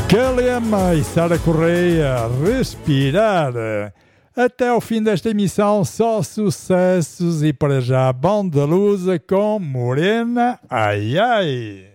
Calema e Sara Correia, respirar. Até ao fim desta emissão, só sucessos e para já bom da luz com Morena. Ai ai.